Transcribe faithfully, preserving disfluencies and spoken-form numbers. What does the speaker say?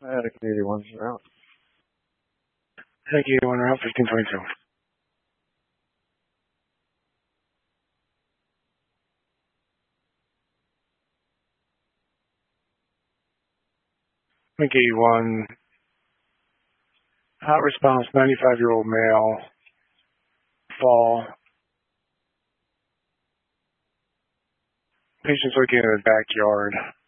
I had a Canadian one route. Thank you, one route, fifteen twenty-two. Mickey one, hot response, ninety-five-year-old male, fall. Patient's looking in the backyard.